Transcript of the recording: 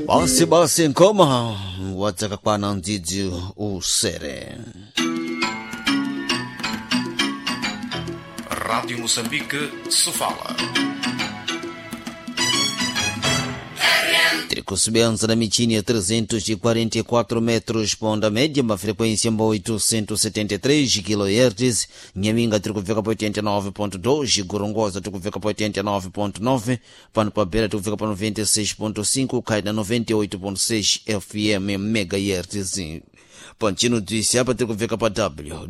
basi ngoma wataka kwana ndzidzi usere. Rádio Moçambique se fala. Kusubianza na michini ya 344 metros ponda média, uma frequência mbo 873 kHz, Nyaminga tikufika po 89.2, Gorongosa tikufika po 89.9, pano pa Beira tikufika po 96.5, Kaina 98.6 FM MHz. Panchino disse hapa tikufika pa W